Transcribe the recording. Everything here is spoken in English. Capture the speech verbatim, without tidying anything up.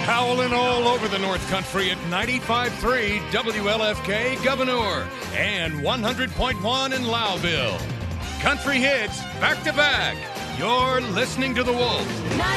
Howling all over the North Country at ninety-five point three W L F K Governor and one hundred point one in Lowville. Country hits back to back. You're listening to The Wolf.